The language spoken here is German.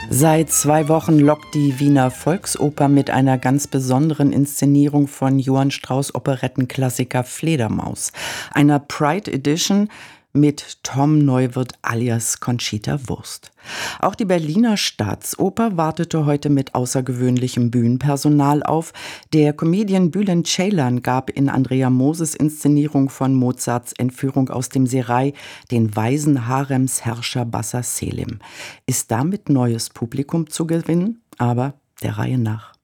Seit 2 Wochen lockt die Wiener Volksoper mit einer ganz besonderen Inszenierung von Johann Strauss Operettenklassiker Fledermaus, einer Pride Edition mit Tom Neuwirth alias Conchita Wurst. Auch die Berliner Staatsoper wartete heute mit außergewöhnlichem Bühnenpersonal auf. Der Comedian Bülent Ceylan gab in Andrea Moses Inszenierung von Mozarts Entführung aus dem Serail den weisen Haremsherrscher Bassa Selim. Ist damit neues Publikum zu gewinnen? Aber der Reihe nach.